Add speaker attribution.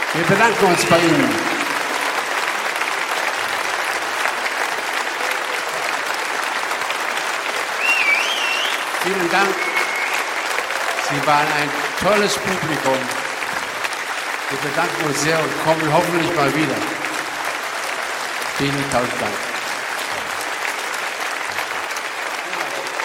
Speaker 1: Wir bedanken uns bei Ihnen. Vielen Dank. Sie waren ein tolles Publikum. Wir bedanken uns sehr und kommen hoffentlich mal wieder. Vielen tausend Dank.